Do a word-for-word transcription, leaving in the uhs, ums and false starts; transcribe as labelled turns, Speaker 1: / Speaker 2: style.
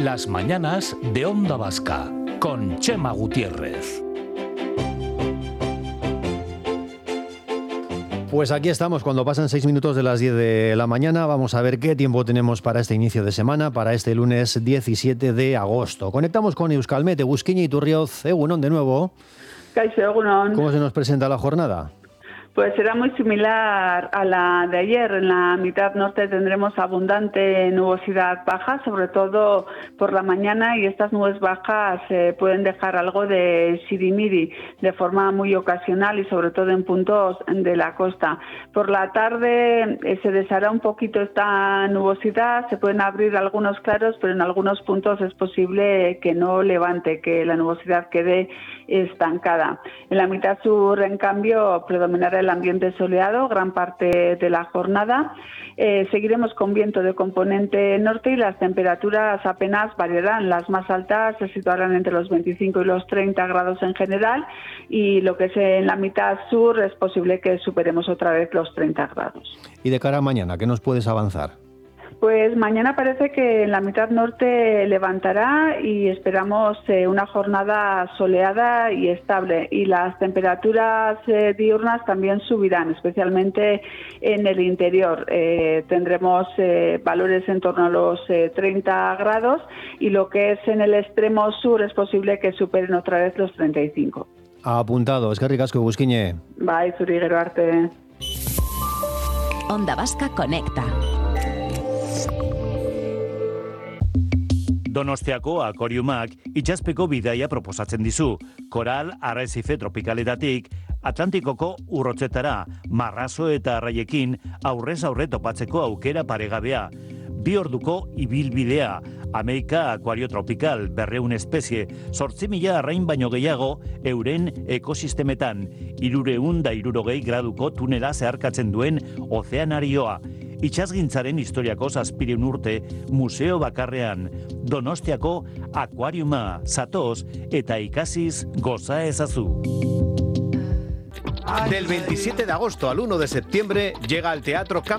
Speaker 1: Las mañanas de Onda Vasca, con Chema Gutiérrez.
Speaker 2: Pues aquí estamos, cuando pasan seis minutos de las diez de la mañana. Vamos a ver qué tiempo tenemos para este inicio de semana, para este lunes diecisiete de agosto. Conectamos con Euskalmet, Eguzkiñe y Turrioz. Egunon de nuevo.
Speaker 3: Kaixo, egunon.
Speaker 2: ¿Cómo se nos presenta la jornada?
Speaker 3: Pues será muy similar a la de ayer. En la mitad norte tendremos abundante nubosidad baja, sobre todo por la mañana, y estas nubes bajas eh, pueden dejar algo de sirimiri de forma muy ocasional y sobre todo en puntos de la costa. Por la tarde eh, se deshará un poquito esta nubosidad, se pueden abrir algunos claros, pero en algunos puntos es posible que no levante, que la nubosidad quede estancada. En la mitad sur, en cambio, predominará el ambiente soleado gran parte de la jornada. Eh, seguiremos con viento de componente norte y las temperaturas apenas variarán. Las más altas se situarán entre los veinticinco y los treinta grados en general, y lo que es en la mitad sur es posible que superemos otra vez los treinta grados.
Speaker 2: Y de cara a mañana, ¿qué nos puedes avanzar?
Speaker 3: Pues mañana parece que en la mitad norte levantará y esperamos eh, una jornada soleada y estable, y las temperaturas eh, diurnas también subirán, especialmente en el interior. Eh, tendremos eh, valores en torno a los eh, treinta grados, y lo que es en el extremo sur es posible que superen otra vez los treinta y cinco.
Speaker 2: Apuntado, eskerrik asko, Eguzkiñe.
Speaker 3: Bai, zuri gero arte.
Speaker 4: Onda Vasca Conecta.
Speaker 5: Donostiako akoriumak itsaspeko bidaia proposatzen dizu. Koral arrezife tropikaletatik Atlantikoko urrotzetara marrazo eta arraiekin aurrez aurre topatzeko aukera paregabea. Bi orduko ibilbidea, Amerika akuario tropikal, berreun espezie, zortzi mila arrain baino gehiago euren ekosistemetan, irureun da irurogei graduko tunela zeharkatzen duen ozeanarioa. Itsasgintzaren historiako zazpireun urte museo bakarrean, Donostiako akuariuma, zatoz eta ikasiz goza ezazu.
Speaker 6: Del veintisiete de agosto al uno de septiembre llega al Teatro